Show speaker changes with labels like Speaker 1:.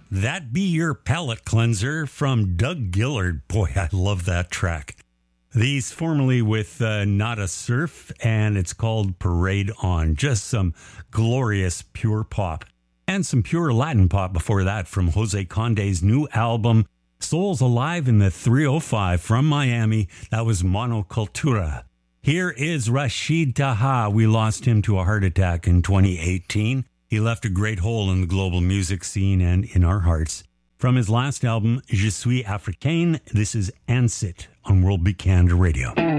Speaker 1: That Be Your Palate Cleanser from Doug Gillard. Boy, I love that track. These formerly with Nada Surf, and it's called Parade On. Just some glorious pure pop. And some pure Latin pop before that from Jose Conde's new album, Souls Alive in the 305 from Miami. That was Monocultura. Here is Rashid Taha. We lost him to a heart attack in 2018. He left a great hole in the global music scene and in our hearts. From his last album, Je suis africain, this is Ansit on World Beat Canada Radio.